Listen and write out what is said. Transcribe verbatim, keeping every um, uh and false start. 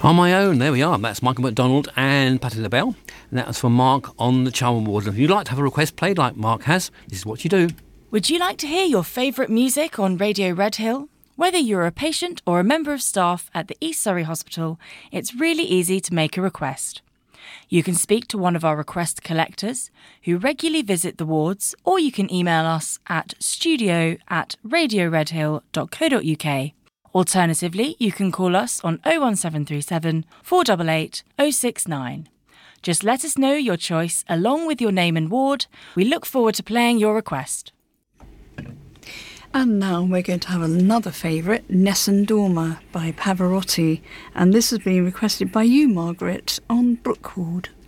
On my own, there we are. That's Michael McDonald and Patti LaBelle. And that was for Mark on the Charm Awards. And if you'd like to have a request played like Mark has, this is what you do. Would you like to hear your favourite music on Radio Redhill? Whether you're a patient or a member of staff at the East Surrey Hospital, it's really easy to make a request. You can speak to one of our request collectors who regularly visit the wards, or you can email us at studio at radioredhill.co.uk. Alternatively, you can call us on oh one seven three seven, four eight eight, oh six nine. Just let us know your choice along with your name and ward. We look forward to playing your request. And now we're going to have another favourite, Nessun Dorma by Pavarotti. And this has been requested by you, Margaret, on Brookward.